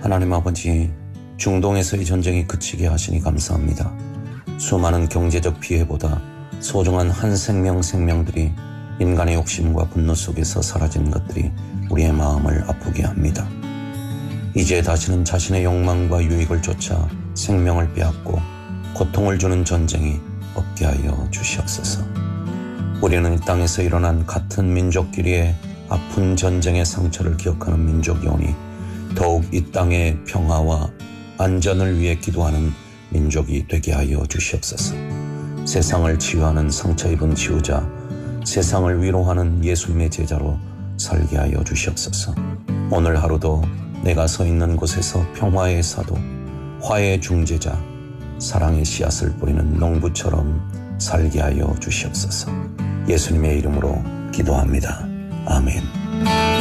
하나님 아버지, 중동에서의 전쟁이 그치게 하시니 감사합니다. 수많은 경제적 피해보다 소중한 한 생명들이 인간의 욕심과 분노 속에서 사라진 것들이 우리의 마음을 아프게 합니다. 이제 다시는 자신의 욕망과 유익을 쫓아 생명을 빼앗고 고통을 주는 전쟁이 없게 하여 주시옵소서. 우리는 이 땅에서 일어난 같은 민족끼리의 아픈 전쟁의 상처를 기억하는 민족이오니 더욱 이 땅의 평화와 안전을 위해 기도하는 민족이 되게 하여 주시옵소서. 세상을 치유하는 상처 입은 치유자, 세상을 위로하는 예수님의 제자로 살게 하여 주시옵소서. 오늘 하루도 내가 서 있는 곳에서 평화의 사도, 화해의 중재자, 사랑의 씨앗을 뿌리는 농부처럼 살게 하여 주시옵소서. 예수님의 이름으로 기도합니다. 아멘.